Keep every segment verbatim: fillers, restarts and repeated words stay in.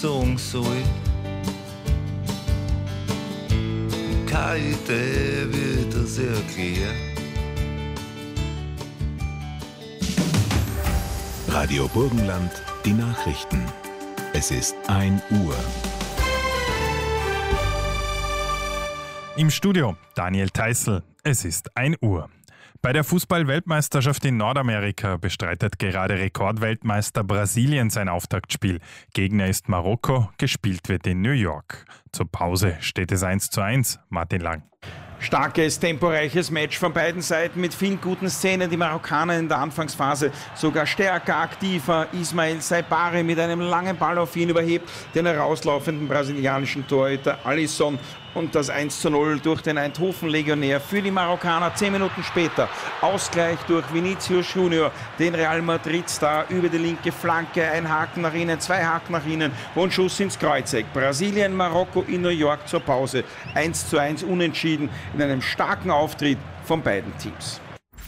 sagen soll. Keine Idee, wie das erklärt. Radio Burgenland, die Nachrichten. Es ist ein Uhr. Im Studio Daniel Theißl. Es ist ein Uhr. Bei der Fußball-Weltmeisterschaft in Nordamerika bestreitet gerade Rekordweltmeister Brasilien sein Auftaktspiel. Gegner ist Marokko, gespielt wird in New York. Zur Pause steht es eins zu eins. Martin Lang. Starkes, temporeiches Match von beiden Seiten mit vielen guten Szenen. Die Marokkaner in der Anfangsphase sogar stärker, aktiver. Ismail Saibari mit einem langen Ball auf ihn überhebt den herauslaufenden brasilianischen Torhüter Alisson. Und das eins zu null durch den Eindhoven-Legionär für die Marokkaner. Zehn Minuten später Ausgleich durch Vinicius Junior, den Real Madrid-Star, über die linke Flanke. Ein Haken nach innen, zwei Haken nach innen und Schuss ins Kreuzeck. Brasilien, Marokko in New York zur Pause. eins zu eins unentschieden in einem starken Auftritt von beiden Teams.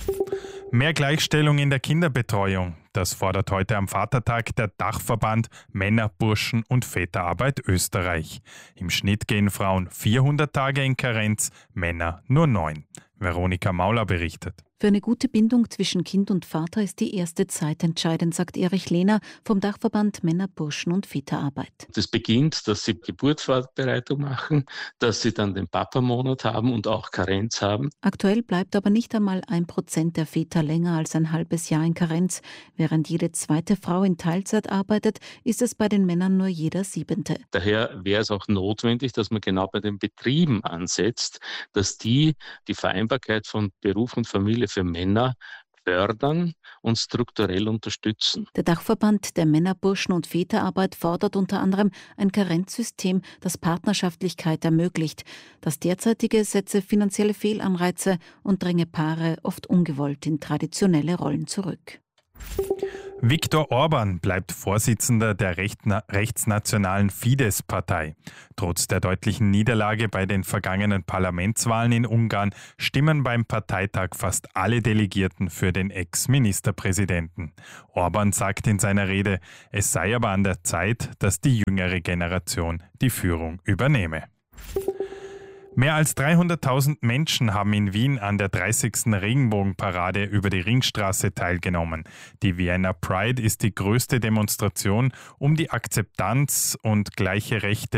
Mehr Gleichstellung in der Kinderbetreuung. Das fordert heute am Vatertag der Dachverband Männer-, Burschen- und Väterarbeit Österreich. Im Schnitt gehen Frauen vierhundert Tage in Karenz, Männer nur neun. Veronika Mauler berichtet. Für eine gute Bindung zwischen Kind und Vater ist die erste Zeit entscheidend, sagt Erich Lehner vom Dachverband Männer-, Burschen- und Väterarbeit. Das beginnt, dass sie Geburtsvorbereitung machen, dass sie dann den Papamonat haben und auch Karenz haben. Aktuell bleibt aber nicht einmal ein Prozent der Väter länger als ein halbes Jahr in Karenz. Während jede zweite Frau in Teilzeit arbeitet, ist es bei den Männern nur jeder siebente. Daher wäre es auch notwendig, dass man genau bei den Betrieben ansetzt, dass die die Vereinbarkeit von Beruf und Familie für Männer fördern und strukturell unterstützen. Der Dachverband der Männer-, Burschen- und Väterarbeit fordert unter anderem ein Karenzsystem, das Partnerschaftlichkeit ermöglicht. Das derzeitige setze finanzielle Fehlanreize und dränge Paare oft ungewollt in traditionelle Rollen zurück. Viktor Orban bleibt Vorsitzender der rechtsnationalen Fidesz-Partei. Trotz der deutlichen Niederlage bei den vergangenen Parlamentswahlen in Ungarn stimmen beim Parteitag fast alle Delegierten für den Ex-Ministerpräsidenten. Orban sagt in seiner Rede, es sei aber an der Zeit, dass die jüngere Generation die Führung übernehme. Mehr als dreihunderttausend Menschen haben in Wien an der dreißigsten Regenbogenparade über die Ringstraße teilgenommen. Die Vienna Pride ist die größte Demonstration, um die Akzeptanz und gleiche Rechte